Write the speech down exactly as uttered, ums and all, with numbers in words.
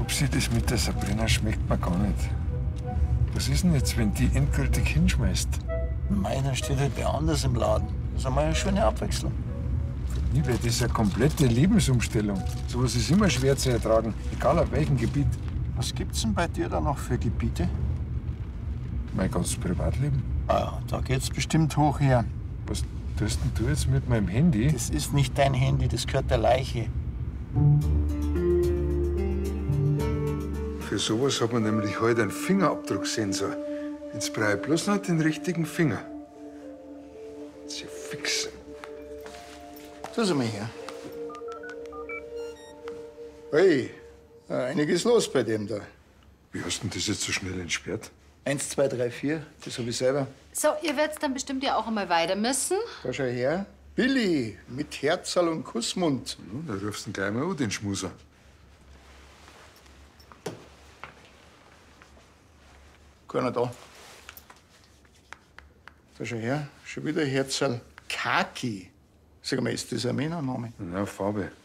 Pupsi, das mit der Sabrina schmeckt mir gar nicht. Was ist denn jetzt, wenn die endgültig hinschmeißt? Meiner steht halt wer anders im Laden. Das ist einmal eine schöne Abwechslung. Liebe, das ist eine komplette Lebensumstellung. Sowas ist immer schwer zu ertragen, egal auf welchem Gebiet. Was gibt's denn bei dir da noch für Gebiete? Mein ganzes Privatleben. Ah ja, da geht's bestimmt hoch her. Was tust denn du jetzt mit meinem Handy? Das ist nicht dein Handy, das gehört der Leiche. Für sowas hat man nämlich heute einen Fingerabdrucksensor. Jetzt brauche ich bloß noch den richtigen Finger. Sie fix. Tu sie mal her. Hey, einiges los bei dem da. Wie hast du denn das jetzt so schnell entsperrt? Eins, zwei, drei, vier, das hab ich selber. So, ihr werdet dann bestimmt ja auch einmal weiter müssen. Da schau her. Billy, mit Herzl und Kussmund. Ja, da rufst du ihn gleich mal an, den Schmuser. Keiner da. Da schau her, schon wieder Herzl. Kaki. Sag mal, ist das ein Männername? Ja, Farbe.